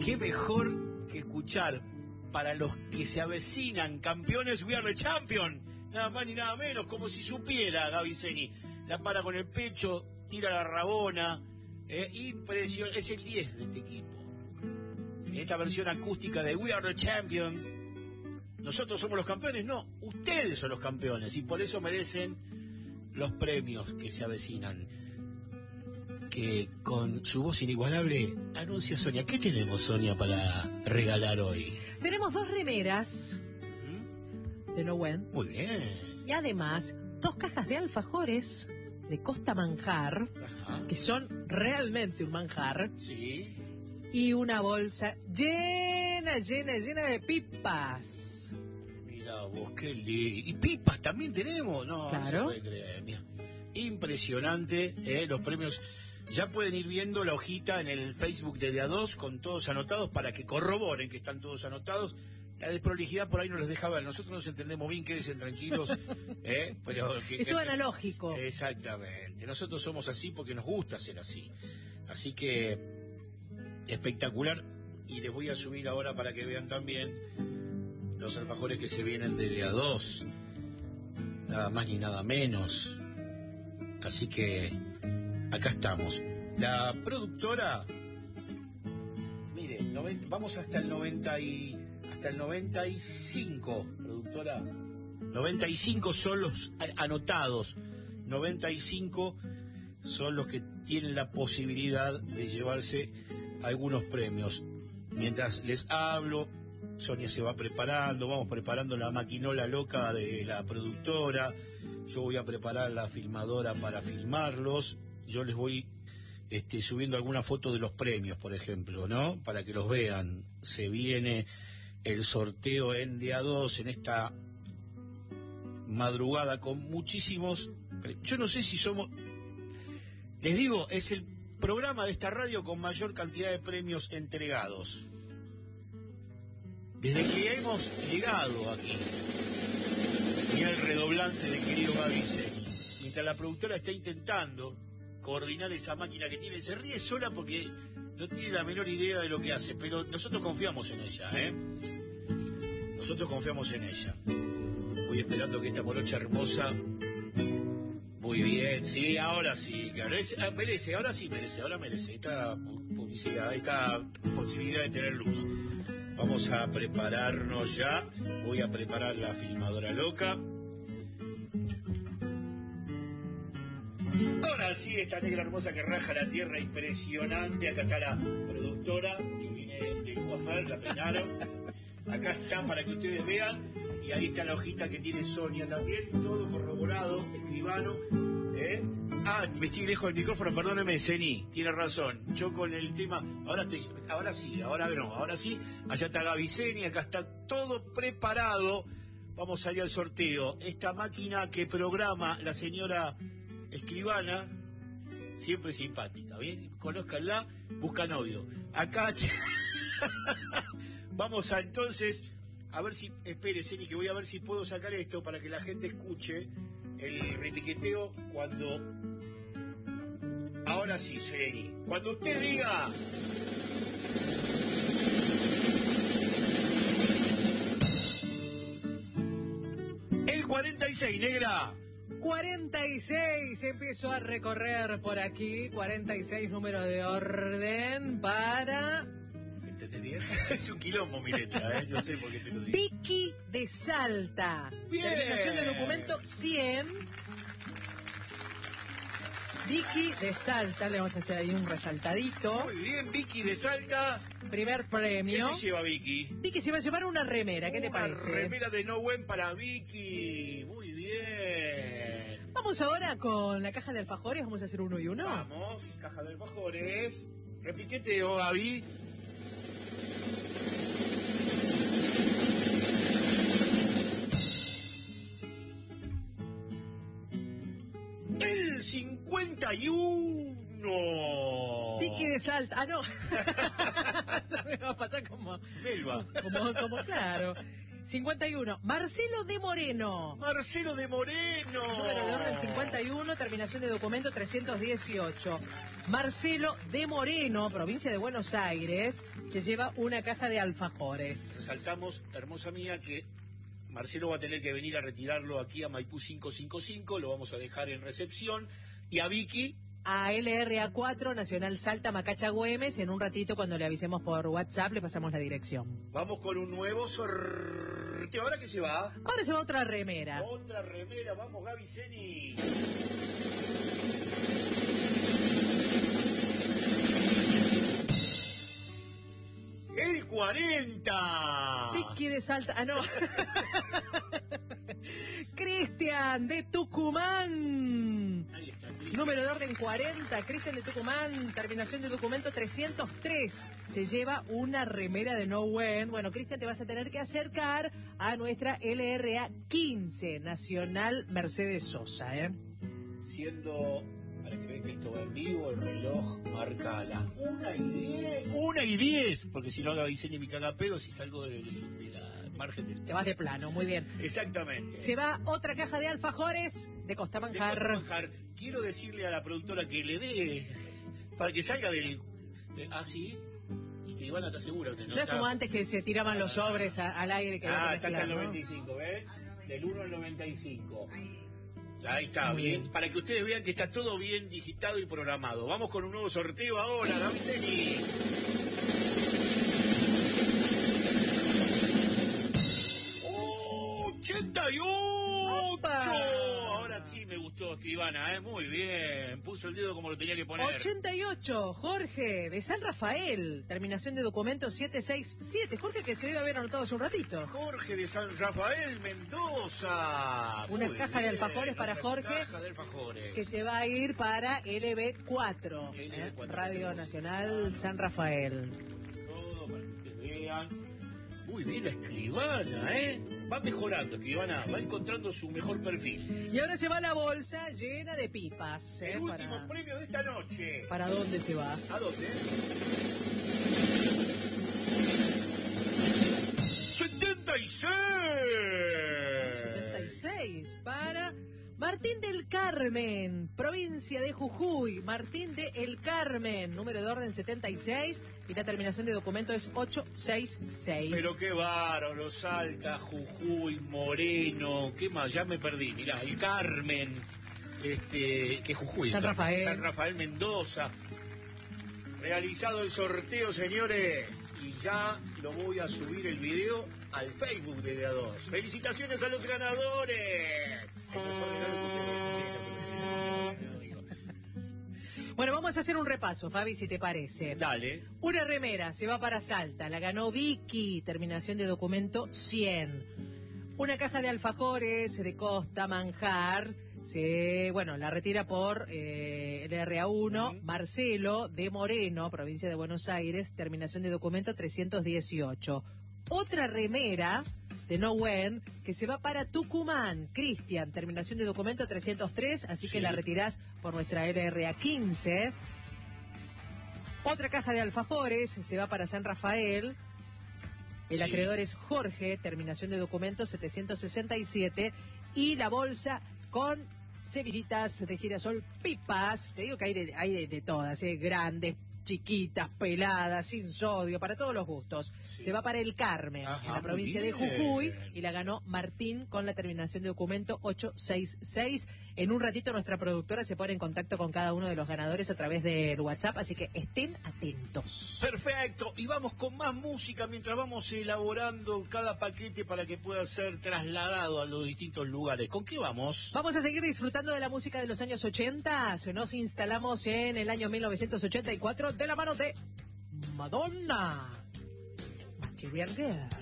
qué mejor que escuchar para los que se avecinan campeones, We Are the Champion, nada más ni nada menos, como si supiera Gaby Zeni. La para con el pecho, tira la rabona, impresionante, es el 10 de este equipo. En esta versión acústica de We Are the Champion, nosotros somos los campeones, no, ustedes son los campeones, y por eso merecen los premios que se avecinan. Que con su voz inigualable anuncia Sonia. ¿Qué tenemos, Sonia, para regalar hoy? Tenemos 2 remeras de Nowen. Muy bien. Y además 2 cajas de alfajores de Costa Manjar, que son realmente un manjar. Sí. Y una bolsa llena de pipas. Mira vos, qué lindo. ¿Y pipas también tenemos? No, claro. No se puede creer. Mira. Impresionante, los premios. Ya pueden ir viendo la hojita en el Facebook de A2 con todos anotados para que corroboren que están todos anotados. La desprolijidad por ahí no les deja ver. Nosotros nos entendemos bien, quédense tranquilos. Pero es todo analógico. Exactamente. Nosotros somos así porque nos gusta ser así. Así que espectacular. Y les voy a subir ahora para que vean también los alfajores que se vienen de A2. Nada más ni nada menos. Así que acá estamos. La productora, mire, vamos hasta el 95, productora. 95 son los anotados. 95 son los que tienen la posibilidad de llevarse algunos premios. Mientras les hablo, Sonia se va preparando, vamos preparando la maquinola loca de la productora. Yo voy a preparar la filmadora para filmarlos. Yo les voy subiendo alguna foto de los premios, por ejemplo, ¿no? Para que los vean. Se viene el sorteo en A2 en esta madrugada con muchísimos. Yo no sé si somos. Les digo, es el programa de esta radio con mayor cantidad de premios entregados. Desde que hemos llegado aquí. Mira el redoblante del querido Gaby Zeni. Mientras la productora está intentando coordinar esa máquina que tiene, se ríe sola porque no tiene la menor idea de lo que hace, pero nosotros confiamos en ella, Nosotros confiamos en ella. Voy esperando que esta morocha hermosa. Muy bien, sí, ahora sí, claro. Merece, ahora sí merece, ahora merece. Esta publicidad, esta posibilidad de tener luz. Vamos a prepararnos ya. Voy a preparar la filmadora loca. Ahora sí, esta negra hermosa que raja la tierra, impresionante. Acá está la productora que viene del coafer, la peinaron. Acá está para que ustedes vean. Y ahí está la hojita que tiene Sonia también. Todo corroborado, escribano. Me estoy lejos del micrófono, perdóneme, Zeni, tiene razón. Yo con el tema, ahora sí, ahora no, ahora sí. Allá está Gaby Zeni, acá está todo preparado. Vamos a ir al sorteo. Esta máquina que programa la señora escribana, siempre simpática, ¿bien? Conózcanla, busca novio. Acá vamos a entonces a ver si, espere, Zeni, que voy a ver si puedo sacar esto para que la gente escuche el repiqueteo cuando. Ahora sí, Zeni. Cuando usted diga. El 46, negra. 46, empiezo a recorrer por aquí. 46 número de orden para. ¿Entendés bien? Es un quilombo mi letra, yo sé por qué te lo digo. Vicky de Salta. Bien. Terminación de documento 100. Vicky de Salta, le vamos a hacer ahí un resaltadito. Muy bien, Vicky de Salta. Primer premio. ¿Qué se lleva Vicky? Vicky se va a llevar una remera, ¿qué te parece? Una remera de Nowen para Vicky. Muy bien. Vamos ahora con la caja de alfajores, vamos a hacer uno y uno. Vamos, caja de alfajores. Repiqueteo, Gaby. El 51. Vicky de Salta. Ah, no. Eso me va a pasar como. Melba. Como claro. 51, Marcelo de Moreno. Marcelo de Moreno. Número de orden 51, terminación de documento 318. Marcelo de Moreno, provincia de Buenos Aires, se lleva una caja de alfajores. Resaltamos, hermosa mía, que Marcelo va a tener que venir a retirarlo aquí a Maipú 555, lo vamos a dejar en recepción. Y a Vicky... A LRA4, Nacional Salta, Macacha, Güemes. En un ratito, cuando le avisemos por WhatsApp, le pasamos la dirección. Vamos con un nuevo sorteo. ¿Ahora qué se va? Ahora se va otra remera. Otra remera. Vamos, Gaby Zeni. ¡El 40! Vicky de Salta. Ah, no. Cristian de Tucumán. Ahí está. Número de orden 40, Cristian de Tucumán, terminación de documento 303. Se lleva una remera de No When. Bueno, Cristian, te vas a tener que acercar a nuestra LRA 15, Nacional Mercedes Sosa, ¿eh? Siendo, para que vean que esto va en vivo, el reloj marca las 1:10. 1:10, porque si no haga Viceni me caga pedo si salgo de la margen del... Te vas de plano, muy bien. Exactamente. Se va otra caja de alfajores de Costa Manjar. De Costa Manjar. Quiero decirle a la productora que le dé, para que salga del... ¿sí? Y que Ivana está segura. Usted, no es como antes que se tiraban los sobres al aire. Que está mezclar, hasta el ¿no? 95, ¿ves? Del 1 al 95. Ahí está, bien. Para que ustedes vean que está todo bien digitado y programado. Vamos con un nuevo sorteo ahora, Gaby Zeni. Ahora sí me gustó, Escribana, muy bien. Puso el dedo como lo tenía que poner. 88, Jorge, de San Rafael. Terminación de documento 767. Jorge, que se debe haber anotado hace un ratito. Jorge de San Rafael, Mendoza. Una caja de alfajores para Jorge. Caja de alfajores. Que se va a ir para LB4. Radio Nacional San Rafael. Todo para que ustedes vean. Muy bien la Escribana, ¿eh? Va mejorando, Escribana, va encontrando su mejor perfil. Y ahora se va la bolsa llena de pipas. El último premio de esta noche. ¿Para dónde se va? ¿A dónde? 76. 76 para Martín del Carmen, provincia de Jujuy. Martín del Carmen, número de orden 76 y la terminación de documento es 866. Pero qué bárbaro, Salta, Jujuy, Moreno, ¿qué más? Ya me perdí, mirá, el Carmen, que Jujuy. San Rafael. San Rafael, Mendoza. Realizado el sorteo, señores, y ya lo voy a subir el video al Facebook de DA2. ¡Felicitaciones a los ganadores! Bueno, vamos a hacer un repaso, Fabi, si te parece. Dale. Una remera se va para Salta, la ganó Vicky, terminación de documento 100. Una caja de alfajores de Costa Manjar, la retira por LRA1, Marcelo de Moreno, provincia de Buenos Aires, terminación de documento 318. Otra remera de No When, que se va para Tucumán, Cristian, terminación de documento 303, así que la retirás por nuestra LRA 15. Otra caja de alfajores se va para San Rafael, el acreedor es Jorge, terminación de documento 767, y la bolsa con cebillitas de girasol, pipas, te digo que hay de todas, grandes, chiquitas, peladas, sin sodio, para todos los gustos. Se va para el Carmen, en la provincia de Jujuy, y la ganó Martín con la terminación de documento 866. En un ratito nuestra productora se pone en contacto con cada uno de los ganadores a través del WhatsApp, así que estén atentos. Perfecto, y vamos con más música mientras vamos elaborando cada paquete para que pueda ser trasladado a los distintos lugares. ¿Con qué vamos? Vamos a seguir disfrutando de la música de los años 80. Nos instalamos en el año 1984 de la mano de Madonna. Material Girl.